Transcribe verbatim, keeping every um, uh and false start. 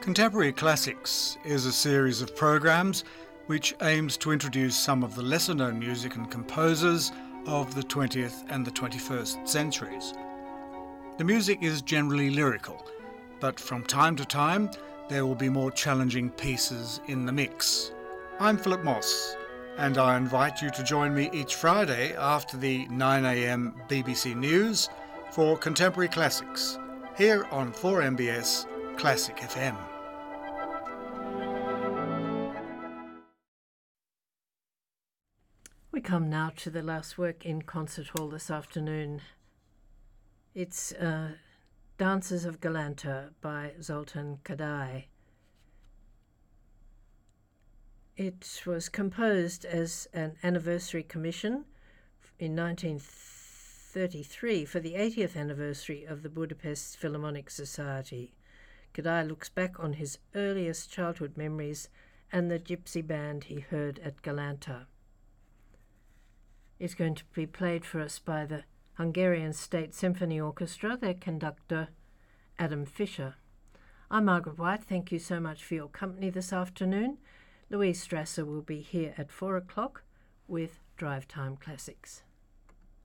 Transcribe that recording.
Contemporary Classics is a series of programs which aims to introduce some of the lesser-known music and composers of the twentieth and the twenty-first centuries. The music is generally lyrical, but from time to time there will be more challenging pieces in the mix. I'm Philip Moss, and I invite you to join me each Friday after the nine a m B B C News for Contemporary Classics, here on four M B S Classic F M. We come now to the last work in Concert Hall this afternoon. It's uh, Dances of Galanta by Zoltan Kodály. It was composed as an anniversary commission in nineteen thirty-three for the eightieth anniversary of the Budapest Philharmonic Society. Kodály looks back on his earliest childhood memories and the gypsy band he heard at Galanta. It's going to be played for us by the Hungarian State Symphony Orchestra, their conductor Adam Fischer. I'm Margaret White. Thank you so much for your company this afternoon. Louise Strasser will be here at four o'clock with Drive Time Classics.